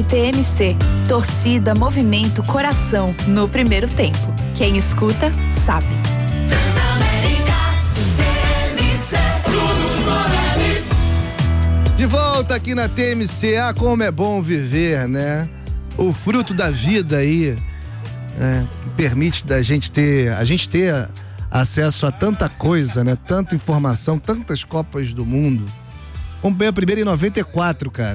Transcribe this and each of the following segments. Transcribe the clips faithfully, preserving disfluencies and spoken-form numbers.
Uniplaque T M C. Torcida, movimento, coração no primeiro tempo. Quem escuta, sabe. De volta aqui na T M C. Ah, como é bom viver, né? O fruto da vida aí, né? Que permite da gente ter, a gente ter acesso a tanta coisa, né? Tanta informação, tantas Copas do Mundo. Comprei a primeira em noventa e quatro, cara.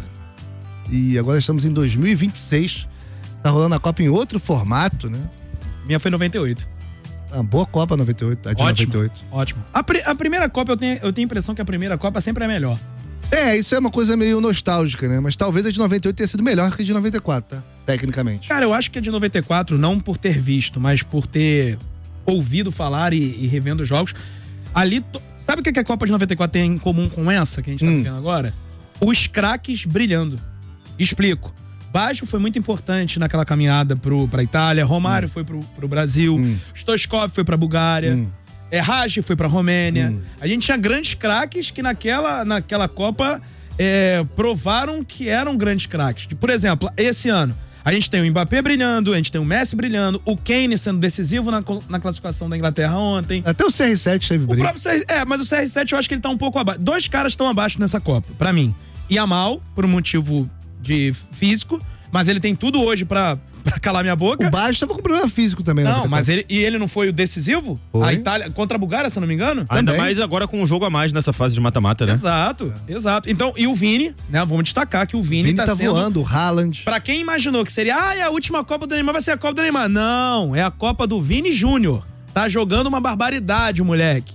E agora estamos em dois mil e vinte e seis. Tá rolando a Copa em outro formato, né? Minha foi em noventa e oito. Uma boa Copa noventa e oito, a de Ótimo, noventa e oito. Ótimo. A, pri- a primeira Copa, eu tenho, eu tenho a impressão que a primeira Copa sempre é melhor. É, isso é uma coisa meio nostálgica, né? Mas talvez a de noventa e oito tenha sido melhor que a de noventa e quatro, tá? Tecnicamente. Cara, eu acho que a de noventa e quatro, não por ter visto, mas por ter ouvido falar e, e revendo jogos. Ali, to... sabe o que a Copa de noventa e quatro tem em comum com essa que a gente tá hum. vendo agora? Os craques brilhando. Explico. Baggio foi muito importante naquela caminhada pro, pra Itália, Romário hum. foi pro, pro Brasil, hum. Stoichkov foi pra Bulgária, hum. é, Raj foi pra Romênia. Hum. A gente tinha grandes craques que naquela, naquela Copa é, provaram que eram grandes craques. Por exemplo, esse ano, a gente tem o Mbappé brilhando, a gente tem o Messi brilhando, o Kane sendo decisivo na, na classificação da Inglaterra ontem. Até o C R sete teve brilho. O próprio C R, é, mas o C R sete eu acho que ele tá um pouco abaixo. Dois caras estão abaixo nessa Copa, pra mim. Yamal, por um motivo de físico, mas ele tem tudo hoje pra, pra calar minha boca. O Baggio tava com problema físico também. Não, mas ele, e ele não foi o decisivo? Foi. A Itália, contra a Bulgária, se eu não me engano? Ainda também. mais agora com um jogo a mais nessa fase de mata-mata, né? Exato, é. exato. Então, e o Vini, né? Vamos destacar que o Vini, Vini tá, tá sendo... voando, o Haaland. Pra quem imaginou que seria, ah, é a última Copa do Neymar, vai ser a Copa do Neymar. Não, é a Copa do Vini Júnior. Tá jogando uma barbaridade, o moleque.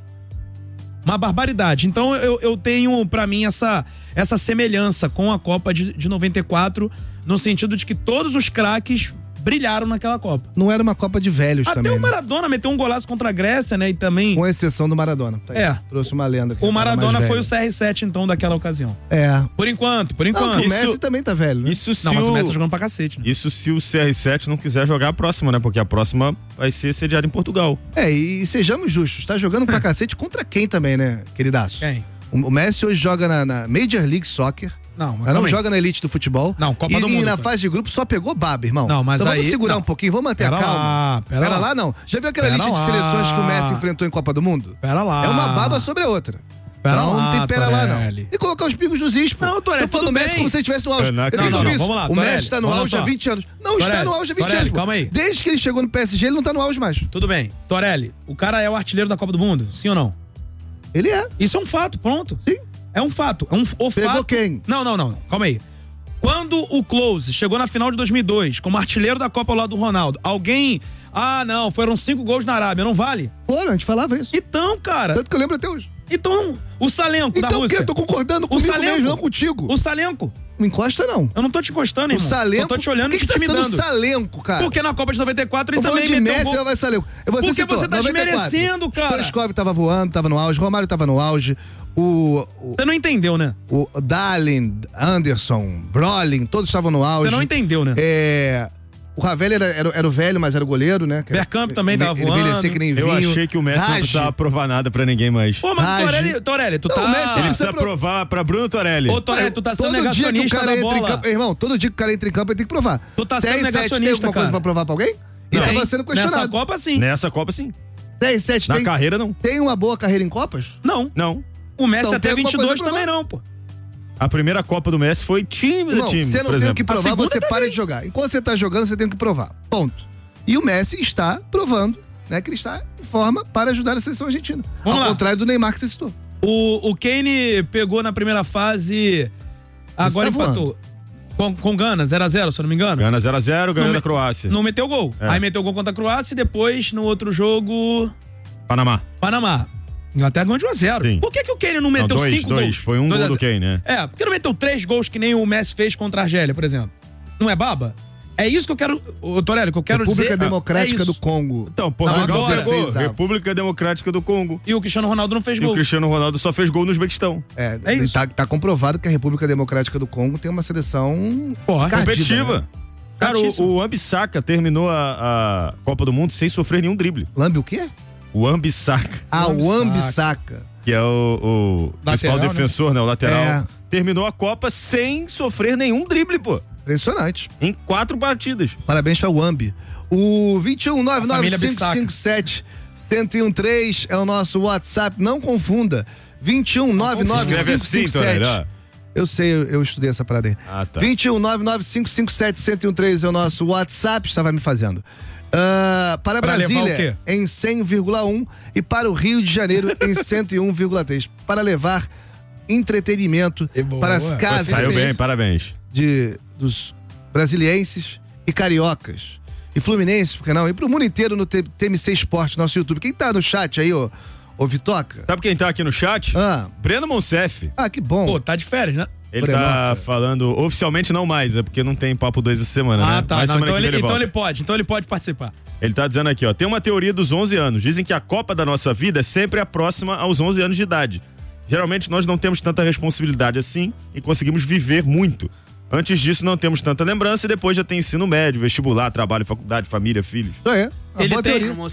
Uma barbaridade. Então eu, eu tenho pra mim essa, essa semelhança com a Copa de, de noventa e quatro, no sentido de que todos os craques brilharam naquela Copa. Não era uma Copa de velhos Até também. o né? Maradona meteu um golaço contra a Grécia, né? E também... Com exceção do Maradona. Tá aí. É. Trouxe uma lenda. O Maradona foi o C R sete, então, daquela ocasião. É. Por enquanto, por enquanto. Não, o Messi Isso- também tá velho, né? Isso se Não, mas o o... Messi tá jogando pra cacete, né? Isso se o C R sete não quiser jogar a próxima, né? Porque a próxima vai ser sediada em Portugal. É, e, e sejamos justos, tá jogando pra cacete contra quem também, né, queridaço? Quem? O, o Messi hoje joga na, na Major League Soccer. Não, mas Mas não calma aí. joga na elite do futebol. Não, Copa e, do e Mundo, na pô. fase de grupo só pegou baba, irmão. Não, mas então aí- vamos segurar não. um pouquinho, vamos manter Pera a calma. lá, pera lá. lá não. Já viu aquela Pera lista lá. de seleções que o Messi enfrentou em Copa do Mundo? Pera lá. É uma baba sobre a outra. Pera não, lá, não tem pera lá, não. Torelli. E colocar os pingos nos is, pô. Não, Torelli, Tô falando tudo do Messi bem. como se ele estivesse no auge. Não, Eu não, digo não, isso. vamos lá, o Torelli, Messi tá no vamos auge há só. vinte anos. Não está Torelli, no auge há vinte Torelli, anos, pô. calma aí. Desde que ele chegou no P S G, ele não tá no auge mais. Tudo bem. Torelli, o cara é o artilheiro da Copa do Mundo, sim ou não? Ele é. Isso é um fato, pronto. Sim. É um fato. É um, o Pegou fato... quem? Não, não, não. Calma aí. Quando o Klose chegou na final de dois mil e dois como artilheiro da Copa ao lado do Ronaldo, alguém... Ah, não, foram cinco gols na Arábia, não vale? Pô, a gente falava isso. Então, cara... Tanto que eu lembro até hoje. Então, o Salenko da Então o Rússia... quê? Eu tô concordando O comigo Salenko. mesmo, não contigo. O Salenko. Não encosta, não. Eu não tô te encostando, O irmão. Salenko... Eu tô te olhando Por e que te que você tá intimidando. citando o Salenko, cara? Porque na Copa de noventa e quatro ele Tô falando também de meteu Messi, um gol... vai Salenko. Você Porque citou, você tá noventa e quatro. desmerecendo, cara. Stoichkov tava voando, tava no auge. Romário tava no auge. O... o Você não entendeu, né? O Darlin, Anderson, Brolin, todos estavam no auge. Você não entendeu, né? É... O Ravel era, era, era o velho, mas era o goleiro, né? Bergkamp também tava ele, ele voando. envelhecia que nem Eu vinho. achei que o Messi não Raj. precisava provar nada pra ninguém mais. Pô, mas Raj. Torelli, Torelli, tu Não, tá... o Messi Ele precisa precisa pro- provar pra Bruno Torelli. Ô, Torelli, tu tá sendo Todo dia que o negacionista cara da entra em bola. campo... Irmão, todo dia que o cara entra em campo, ele tem que provar. Tu tá C R sendo sete tem negacionista, alguma coisa cara. pra provar pra alguém? E Não. tava sendo Nessa questionado. Copa, sim. Nessa Copa, sim. C R sete Na tem, carreira, não. tem uma boa carreira em Copas? Não. Não. O Messi Então, até tem alguma vinte e dois coisa pra também não, pô. A primeira Copa do Messi foi time Irmão, do time, você não por tem o exemplo. que provar, segunda você para também. de jogar. Enquanto você tá jogando, você tem que provar. Ponto. E o Messi está provando, né, que ele está em forma para ajudar a seleção argentina. Vamos Ao lá. contrário do Neymar que você citou. O, o Kane pegou na primeira fase, agora Ele tá empatou. Com, com Gana, zero a zero, se eu não me engano. Gana zero a zero, ganhou Não da me- Croácia. Não meteu gol. É. Aí meteu gol contra a Croácia e depois, no outro jogo, Panamá. Panamá. Inglaterra ganhou de um a zero. Sim. Por que, que o Kane não Não, meteu dois, cinco dois. gols? Foi um Dois gol a do zero. Kane, né? É, por que não meteu três gols que nem o Messi fez contra a Argélia, por exemplo? Não é baba? É isso que eu quero, ô Torelli, que eu quero República dizer. Democrática é do isso. Congo. Então, Portugal Não, agora- pegou. dezesseis, República Democrática do Congo. E o Cristiano Ronaldo não fez E gol. o Cristiano Ronaldo só fez gol no Uzbequistão. É, É isso. tá, tá comprovado que a República Democrática do Congo tem uma seleção Porra, Cardida, Competitiva. né? Cara, Certíssimo. o, o Ambissaca terminou a, a Copa do Mundo sem sofrer nenhum drible. Lambe o quê? O Ambissaca, Ah, o Wan-Bissaka. Ambissaca. que é o, o principal Lateral, defensor, né? O lateral. É. Terminou a Copa sem sofrer nenhum drible, pô. Impressionante. Em quatro partidas. Parabéns para o Ambi. O vinte e um nove nove cinco cinco sete um zero um três é o nosso WhatsApp. Não confunda. vinte e um nove nove cinco cinco sete. Eu sei, eu, eu estudei essa parada aí. Ah, tá. vinte e um nove nove cinco cinco sete um zero um três é o nosso WhatsApp. Estava me fazendo. Uh, para Pra Brasília em cem vírgula um e para o Rio de Janeiro em cento e um vírgula três. Para levar entretenimento para as casas. Saiu bem, parabéns. De, dos brasilienses e cariocas. E fluminenses, por que não? E pro mundo inteiro no T M C Esporte, nosso YouTube. Quem tá no chat aí, ô, ô Vitoca? Sabe quem tá aqui no chat? Ah. Breno Monsef. Ah, que bom. Pô, tá de férias, né? Ele Breno, tá cara. falando, oficialmente não mais, é porque não tem papo dois essa semana, né? Ah, tá. Mas Não, semana então que ele, vem então volta. ele pode, então ele pode participar. Ele tá dizendo aqui, ó, tem uma teoria dos onze anos. Dizem que a Copa da nossa vida é sempre a próxima aos onze anos de idade. Geralmente nós não temos tanta responsabilidade assim e conseguimos viver muito. Antes disso não temos tanta lembrança e depois já tem ensino médio, vestibular, trabalho, faculdade, família, filhos. Isso aí. Uma Ele boa tem- teoria.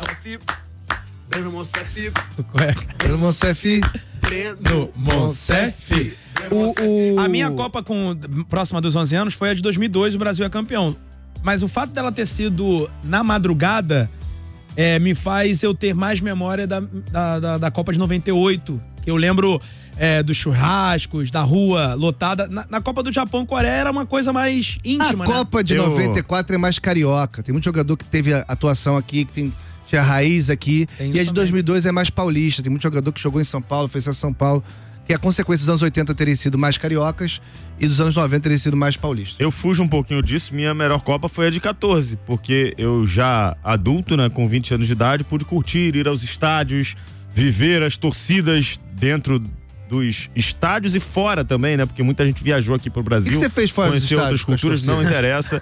Breno Monsef. Breno Monsef. No Monsef. O, o... A minha Copa com, próxima dos onze anos foi a de dois mil e dois, o Brasil é campeão. Mas o fato dela ter sido na madrugada é, me faz eu ter mais memória da, da, da, da Copa de noventa e oito. Que eu lembro é, dos churrascos, da rua lotada. Na, na Copa do Japão, Coreia era uma coisa mais A íntima, né? Copa de Eu- noventa e quatro é mais carioca. Tem muito jogador que teve a atuação aqui, que tem tinha raiz aqui. Tem E isso a de também. dois mil e dois é mais paulista. Tem muito jogador que jogou em São Paulo, fez a São Paulo. Que a consequência dos anos oitenta terem sido mais cariocas e dos anos noventa terem sido mais paulistas. Eu fujo um pouquinho disso, minha melhor Copa foi a de quatorze, porque eu já adulto, né, com vinte anos de idade, pude curtir, ir aos estádios, viver as torcidas dentro dos estádios e fora também, né, porque muita gente viajou aqui pro Brasil. O que que você fez fora dos conheceu outras estádios com as culturas, não torcidas? interessa.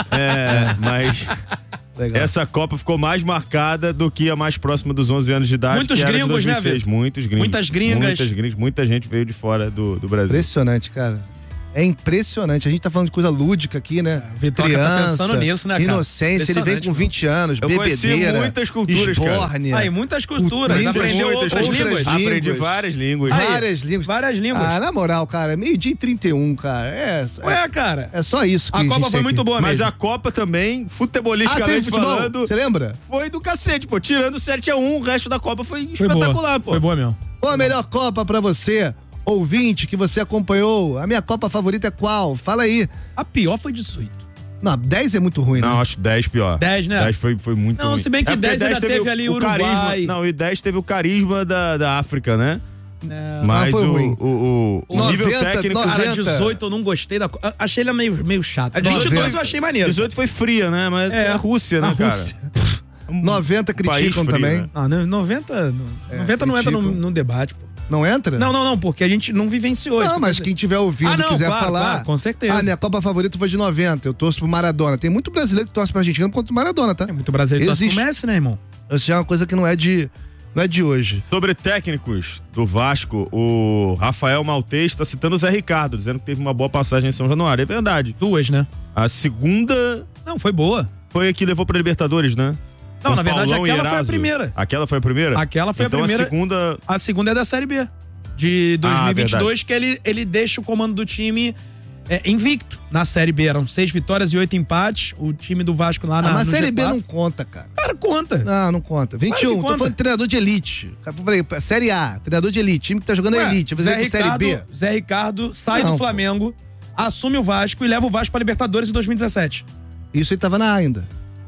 É, mas Legal. essa Copa ficou mais marcada do que a mais próxima dos onze anos de idade, Muitos que era de gringos, dois mil e né, seis. Vitor? Muitos gringos. Muitas gringas. Muitas gringos, muita gente veio de fora do, do Brasil. Impressionante, cara. É impressionante. A gente tá falando de coisa lúdica aqui, né? o Vitor tá pensando nisso, né, cara? Inocência. Ele vem com Impressionante, vinte anos, Eu conheci bebedeira. muitas culturas, cara. esbórnia, Aí, muitas culturas. Línguas, Aprendeu muitas, outras outras línguas. línguas. Aprendi várias línguas. Aí, várias línguas. Várias línguas. Ah, na moral, cara, meio-dia e trinta e um, cara. É, Ué, cara. é só isso que A a Copa gente foi tem muito aqui. boa Mas mesmo. a Copa também, Ah, teve futebolisticamente futebol? falando, Você lembra? foi do cacete, pô. Tirando sete a um, o resto da Copa foi, Foi espetacular, boa. pô. Foi boa mesmo. Qual a melhor Copa pra você, ouvinte, que você acompanhou? A minha Copa favorita é qual? Fala aí. A pior foi dezoito. Não, dez é muito ruim, Não, né? acho dez pior. dez, né? dez foi, foi muito Não, ruim. se bem que porque dez ainda teve ali o Uruguai. carisma- Não, e dez teve o carisma da, da África, né? Não. Mas foi o, ruim. o, o, o nível noventa, técnico... noventa. Cara, dezoito eu não gostei da. a- Achei ele meio, meio chato. A de vinte e dois eu achei maneiro. dezoito foi fria, né? Mas é, a Rússia, né, a cara? Rússia. noventa Um país criticam frio, também. né? Ah, no- noventa. no- noventa não entra no, criticam. no debate, pô. Não entra? Não, não, não, porque a gente não vivenciou isso. Não, mas quem estiver ouvindo Ah, e não, quiser claro, falar. claro, com certeza. Ah, minha Copa favorita foi de noventa. Eu torço pro Maradona. Tem muito brasileiro que torce pra Argentina contra o Maradona, tá? É muito brasileiro que torce Existe. pro Messi, né, irmão? Isso é uma coisa que não é de. Não é de hoje. Sobre técnicos do Vasco, o Rafael Maltês está citando o Zé Ricardo, dizendo que teve uma boa passagem em São Januário. É verdade. Duas, né? A segunda Não, foi boa. foi a que levou pra Libertadores, né? Não, Com na verdade, Paulão e aquela foi a Eraso. primeira. Aquela foi a primeira? Aquela foi a então, primeira. a segunda... A segunda é da Série B. De dois mil e vinte e dois, Ah, que ele, ele deixa o comando do time é, invicto na Série B. Eram seis vitórias e oito empates. O time do Vasco lá Ah, na mas no Série G B quatro. não conta, cara. Cara, conta. Não, não conta. vinte e um, que tô conta. falando de treinador de elite. Cara, eu falei, Série A, treinador de elite, time que tá jogando Ué, elite. Eu vou Zé dizer que Série Ricardo, B. Zé Ricardo sai Não, do pô. Flamengo, assume o Vasco e leva o Vasco pra Libertadores em dois mil e dezessete. Isso ele tava na A ainda.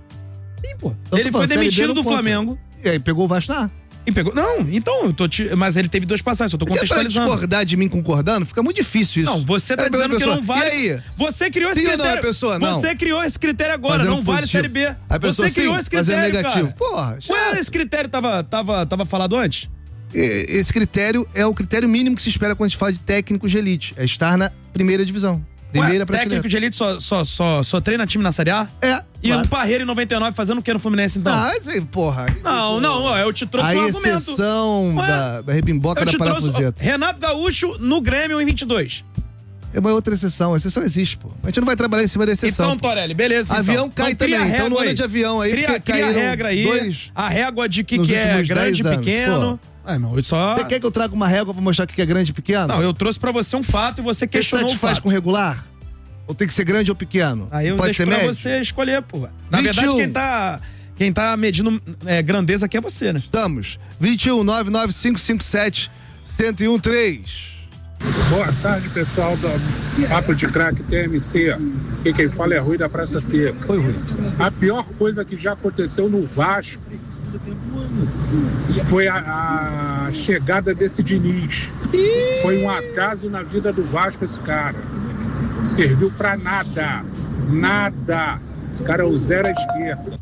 Sim, pô. Então, ele tô foi falando, Série B demitido não do conta. Flamengo E aí pegou o Vasco na A. e pegou. Não, então, eu tô te... mas ele teve duas passagens, eu tô Porque pra contextualizando. discordar de mim concordando, fica muito difícil isso. Não, você tá Aí, dizendo que pessoa, não vale. E aí? Você criou esse Sim ou não, critério. a pessoa? Não. Você criou esse critério agora, Fazendo não vale positivo. Série B. A pessoa, Você criou sim, esse fazendo critério, negativo. cara. Porra, Ué, chato. esse critério tava, tava, tava falado antes? E- Esse critério é o critério mínimo que se espera quando a gente fala de técnicos de elite. É estar na primeira divisão. Primeira Ué, prateleira. técnico de elite só, só, só, só treina time na Série A? É. E claro. o Parreira em noventa e nove fazendo o que no Fluminense, então? Ah, mas aí, porra. não, não, ó, eu te trouxe A um argumento. exceção Ué, da, da rebimboca Eu da te trouxe parafuseta. Renato Gaúcho no Grêmio em vinte e dois. É uma outra exceção. A exceção existe, pô. A gente não vai trabalhar em cima da exceção. Então, Torelli, beleza. então. Avião cai Então, cria também, a então não régua anda aí. de avião aí, Cria, porque cria a caíram regra aí, dois a régua de que, nos que é últimos grande e dez anos, pequeno. É, não, eu só... Você quer que eu traga uma régua pra mostrar o que é grande e pequeno? Não, eu trouxe pra você um fato e você Você questionou o satisfaz fato. com regular? Ou tem que ser grande ou pequeno? Aí eu Pode deixo ser pra médio? você escolher, porra. Na vinte e um. verdade, quem tá, quem tá medindo é, grandeza aqui é você, né? Estamos. vinte e um, nove nove cinco cinco sete, um zero um três. Boa tarde, pessoal do Papo de Crack T M C. Aqui quem fala é Rui da Praça Seca. Oi, Rui. A pior coisa que já aconteceu no Vasco foi a, a chegada desse Diniz. Foi um acaso na vida do Vasco esse cara. Serviu pra nada. Nada. Esse cara é o zero à esquerda.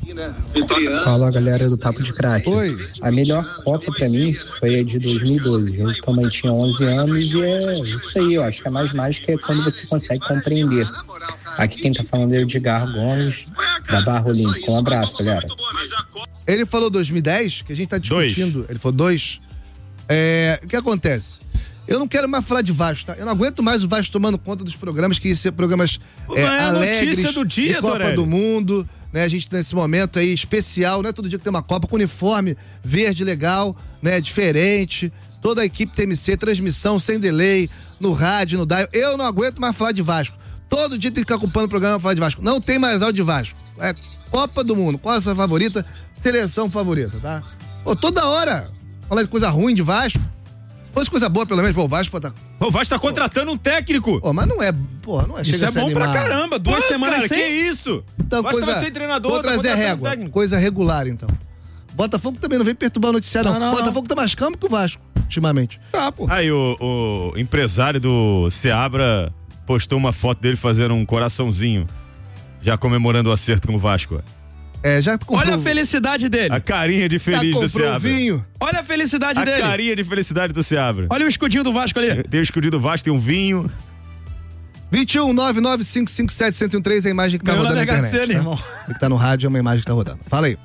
Fala, galera do Papo de Crack. Oi. A melhor Copa pra mim foi a de dois mil e doze. Eu também tinha onze anos e é isso aí. Eu acho que a mais mágica é quando você consegue compreender. Aqui quem tá falando é o Edgar Gomes, da Barra Olímpica. Um abraço, galera. Ele falou dois mil e dez, que a gente tá discutindo. Dois. Ele falou dois. É, o que acontece? Eu não quero mais falar de Vasco, tá? Eu não aguento mais o Vasco tomando conta dos programas, que são programas é, é alegres, notícia do dia, de Copa Torelli. do Mundo, né? A gente tá nesse momento aí especial, não é todo dia que tem uma Copa com uniforme verde legal, né? Diferente, toda a equipe T M C, transmissão sem delay, no rádio, no dial. Eu não aguento mais falar de Vasco. Todo dia tem que ficar ocupando o programa pra falar de Vasco. Não tem mais áudio de Vasco. É Copa do Mundo. Qual é a sua favorita? Seleção favorita, tá? Pô, toda hora falar de coisa ruim de Vasco. Se fosse coisa boa, pelo menos, pô, o Vasco pode tá... O Vasco tá contratando um técnico. Pô, mas não é, pô, não é. Isso chega é a ser bom pra animado. caramba. Duas Pô, semanas cara, sem... que isso? Então, O Vasco coisa, tava sem treinador, vou tá trazer a contratando régua. técnico. Coisa regular, então. Botafogo também não vem perturbar o noticiário, não. Não, não, Botafogo tá mais calmo que o Vasco, ultimamente. Tá, pô. Aí o, o empresário do Seabra postou uma foto dele fazendo um coraçãozinho, já comemorando o acerto com o Vasco. É, já comprou... Olha a felicidade dele. A carinha de já feliz do comprou Seabra. vinho. Olha a felicidade A dele. carinha de felicidade do Seabra. Olha o escudinho do Vasco ali. Tem o escudo do Vasco, tem um vinho. vinte e um, nove nove cinco cinco sete, um zero um três é a imagem que tá Ganhou na rodando na Mega internet. Sena, Tá? irmão. O que tá no rádio é uma imagem que tá rodando. Fala aí.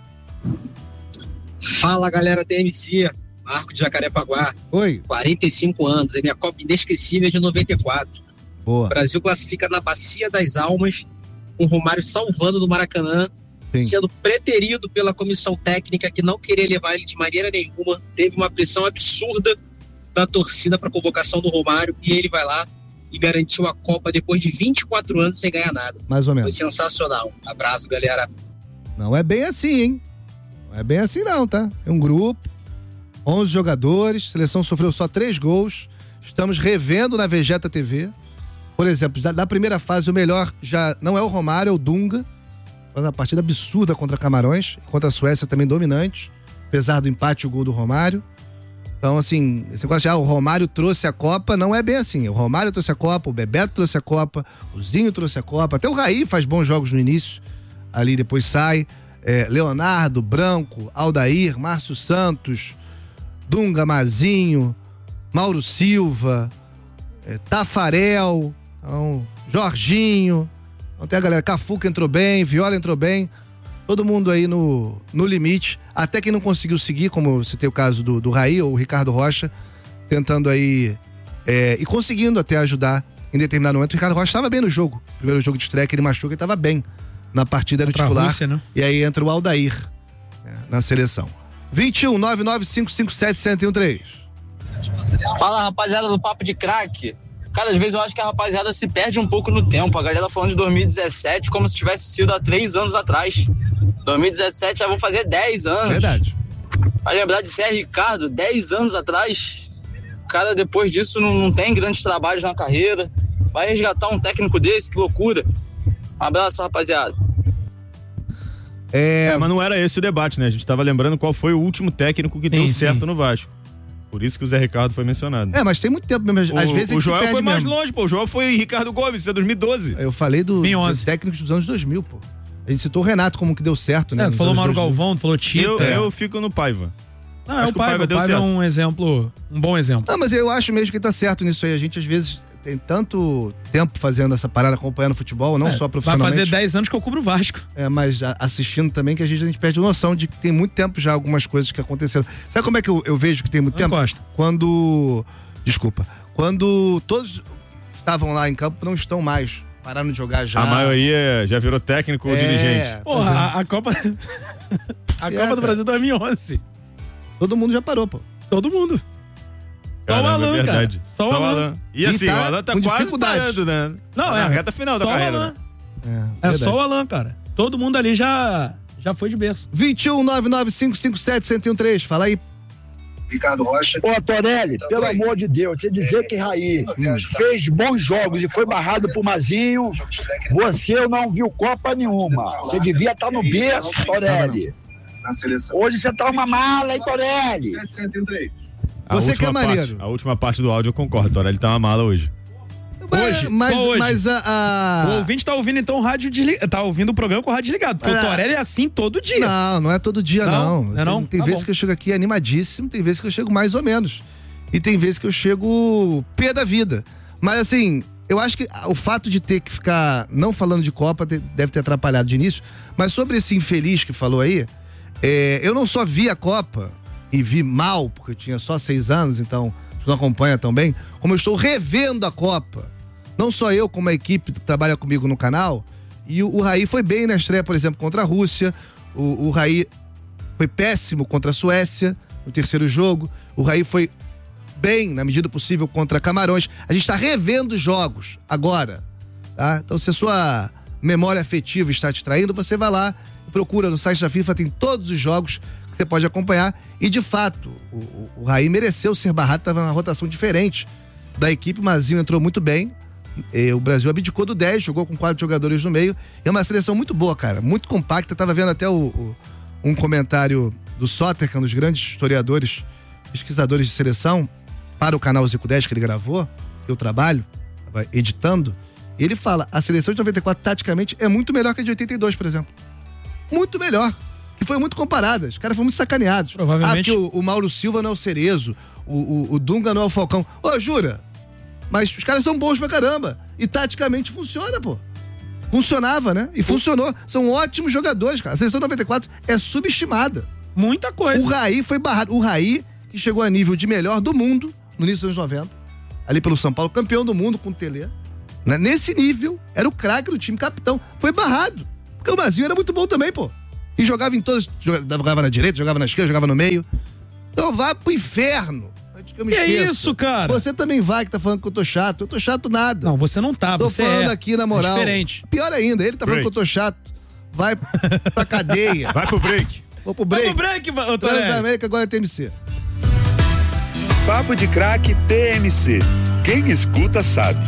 Fala, galera T M C, Marco de Jacarepaguá, Oi. quarenta e cinco anos, é minha Copa inesquecível de noventa e quatro. Boa. O Brasil classifica na Bacia das Almas, com o Romário salvando do Maracanã, Sim. sendo preterido pela comissão técnica que não queria levar ele de maneira nenhuma, teve uma pressão absurda da torcida para a convocação do Romário e ele vai lá e garantiu a Copa depois de vinte e quatro anos sem ganhar nada. Mais ou Foi menos. sensacional. Abraço, galera. Não é bem assim, hein? Não é bem assim não, tá? É um grupo, onze jogadores, a seleção sofreu só três gols, estamos revendo na Vegeta T V. Por exemplo, da, da primeira fase, o melhor já não é o Romário, é o Dunga. Faz uma partida absurda contra Camarões, contra a Suécia também dominante, apesar do empate o gol do Romário. Então, assim, esse negócio de ah, o Romário trouxe a Copa, não é bem assim. O Romário trouxe a Copa, o Bebeto trouxe a Copa, o Zinho trouxe a Copa, até o Raí faz bons jogos no início, ali depois sai. É, Leonardo, Branco, Aldair, Márcio Santos, Dunga, Mazinho, Mauro Silva, é, Tafarel, então, Jorginho, então tem a galera, Cafu que entrou bem, Viola entrou bem, todo mundo aí no, no limite, até quem não conseguiu seguir, como você tem o caso do, do Raí ou o Ricardo Rocha, tentando aí, é, e conseguindo até ajudar em determinado momento. O Ricardo Rocha estava bem no jogo, primeiro jogo de estreia que ele machucou, ele estava bem na partida, era o Contra a titular, Rússia, né? e aí entra o Aldair, né, na seleção. vinte e um, nove nove cinco cinco sete, um zero um três. Fala, rapaziada do Papo de Crack. Cada vez eu acho que a rapaziada se perde um pouco no tempo. A galera falando de dois mil e dezessete como se tivesse sido há três anos atrás. dois mil e dezessete já vão fazer dez anos. Verdade. Vai lembrar de Zé Ricardo, dez anos atrás. O cara, depois disso, não, não tem grandes trabalhos na carreira. Vai resgatar um técnico desse, que loucura. Um abraço, rapaziada. É, É, mas não era esse o debate, né? A gente tava lembrando qual foi o último técnico que Sim, deu sim. certo no Vasco. Por isso que o Zé Ricardo foi mencionado. é, mas tem muito tempo mesmo. Às o, vezes a o gente se Joel perde foi mais mesmo. longe, pô. O Joel foi Ricardo Gomes, isso é dois mil e doze. Eu falei do, dois mil e onze. dos técnicos dos anos dois mil, pô. A gente citou o Renato como que deu certo, né? É, tu nos falou anos Mauro dois mil. Galvão, tu falou Tita. Eu, É. eu fico no Paiva. Não, é acho o que o Paiva Paiva. O deu Paiva é certo. um exemplo, um bom exemplo. Não, mas eu acho mesmo que tá certo nisso aí. A gente, às vezes, tem tanto tempo fazendo essa parada, acompanhando futebol, não É, só vai profissionalmente. fazer dez anos que eu cubro o Vasco. É, mas a- assistindo também, que a gente, a gente perde noção de que tem muito tempo já algumas coisas que aconteceram. Sabe como é que eu, eu vejo que tem muito Não tempo? encosta. Quando. Desculpa. Quando todos estavam lá em campo, não estão mais. Pararam de jogar já. A maioria já virou técnico ou É, dirigente. Porra, pois é. a, a Copa. a É, Copa do cara. Brasil dois mil e onze. Todo mundo já parou, pô. Todo mundo. Só o Alan, é verdade. cara. Só, Só o Alan. Alan. E, e assim, tá o Alan tá quase parando, né? Não, tá é na reta final da carreira. Alan. Né? É, é só o Alan, cara. Todo mundo ali já, já foi de berço. vinte e um, nove nove cinco cinco sete, um zero um três. Fala aí. Ricardo Rocha. Ô, Torelli, pelo Oi. amor de Deus, você dizer que Raí hum, fez bons jogos e foi barrado por Mazinho, você não viu Copa nenhuma. Você devia estar no berço, Torelli. Hoje você tá uma mala, hein, Torelli? Você que é maneiro. Parte, a última parte do áudio eu concordo, Torelli tá uma mala hoje. Hoje, mas, só hoje. Mas a, a... O ouvinte tá ouvindo então o rádio desligado, tá ouvindo o programa com o rádio desligado, porque é. o Torelli é assim todo dia. Não, não é todo dia não. Não, é não? Tem, tem tá vezes bom. que eu chego aqui animadíssimo, tem vezes que eu chego mais ou menos. E tem vezes que eu chego pé da vida. Mas assim, eu acho que o fato de ter que ficar não falando de Copa deve ter atrapalhado de início, mas sobre esse infeliz que falou aí, é, eu não só vi a Copa e vi mal, porque eu tinha só seis anos, então não acompanha tão bem, como eu estou revendo a Copa. Não só eu, como a equipe que trabalha comigo no canal. E o, o Raí foi bem na estreia, por exemplo, contra a Rússia. O, o Raí foi péssimo contra a Suécia, no terceiro jogo. O Raí foi bem, na medida possível, contra Camarões. A gente está revendo jogos agora. Tá? Então, se a sua memória afetiva está te traindo, você vai lá e procura no site da FIFA, tem todos os jogos que você pode acompanhar. E, de fato, o, o, o Raí mereceu ser barrado, estava numa rotação diferente da equipe. O Mazinho entrou muito bem. E o Brasil abdicou do dez, jogou com quatro jogadores no meio. É uma seleção muito boa, cara. Muito compacta. Tava vendo até o, o, um comentário do Soter, que é um dos grandes historiadores, pesquisadores de seleção, para o canal Zico dez que ele gravou, que eu trabalho, editando. E ele fala, a seleção de noventa e quatro, taticamente, é muito melhor que a de oitenta e dois, por exemplo. Muito melhor. Que foi muito comparada. Os caras foram muito sacaneados. Provavelmente. Ah, porque o, o Mauro Silva não é o Cerezo, o, o, o Dunga não é o Falcão. Ô, jura? Mas os caras são bons pra caramba. E taticamente funciona, pô. Funcionava, né? E funcionou. São ótimos jogadores, cara. A seleção noventa e quatro é subestimada. Muita coisa. O Raí foi barrado. O Raí, que chegou a nível de melhor do mundo, no início dos anos noventa, ali pelo São Paulo, campeão do mundo com o Telê. Né? Nesse nível, era o craque do time, capitão. Foi barrado. Porque o Mazinho era muito bom também, pô. E jogava em todas. Jogava na direita, jogava na esquerda, jogava no meio. Então vá pro inferno. Que eu me que esqueça. É isso, cara? Você também vai que tá falando que eu tô chato. Eu tô chato nada. Não, você não tá, tô você falando é. aqui na moral. É diferente. Pior ainda, ele tá falando break. que eu tô chato. Vai pra cadeia. Vai pro break. Vou pro break. Vai pro break, ô, Transamérica agora é T M C. Papo de Craque T M C. Quem escuta sabe.